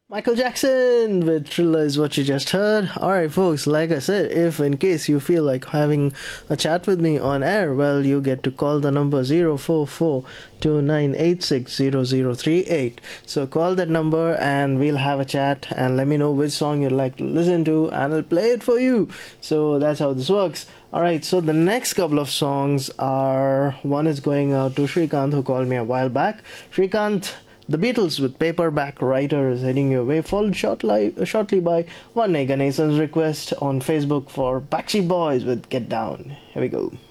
Michael Jackson with Thriller is what you just heard. Alright, folks, like I said, if in case you feel like having a chat with me on air, well, you get to call the number 04429860038. So call that number and we'll have a chat and let me know which song you'd like to listen to and I'll play it for you. So that's how this works. Alright, so the next couple of songs are one is going out to Shrikant who called me a while back. Shrikant, the Beatles with Paperback Writer is heading your way, followed shortly by one Ganeson's request on Facebook for Backstreet Boys with Get Down. Here we go.